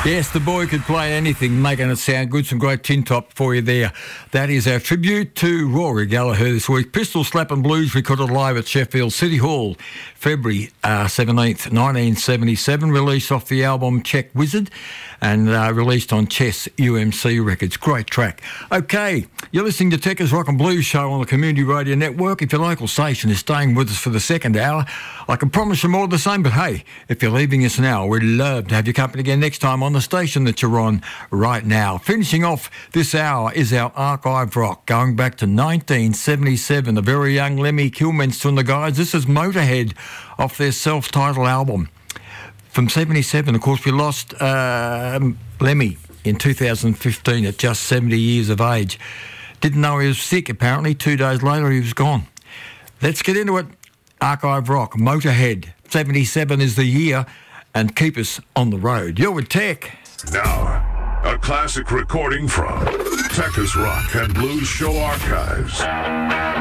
Yes, the boy could play anything, making it sound good. Some great tin top for you there. That is our tribute to Rory Gallagher this week. Pistol Slappin' Blues recorded live at Sheffield City Hall, February 17th, 1977. Released off the album Check Wizard and released on Chess UMC Records. Great track. Okay, you're listening to Techers Rock and Blues Show on the Community Radio Network. If your local station is staying with us for the second hour, I can promise you more of the same. But hey, if you're leaving us now, we'd love to have your company again next time on the station that you're on right now. Finishing off this hour is our archive rock, going back to 1977. The very young Lemmy Kilminster and the guys. This is Motorhead off their self-titled album. From 77, of course, we lost Lemmy in 2015 at just 70 years of age. Didn't know he was sick, apparently. 2 days later, he was gone. Let's get into it. Archive rock, Motorhead. 77 is the year, and keep us on the road. You're with Tech. Now, a classic recording from Techers Rock and Blues Show Archives.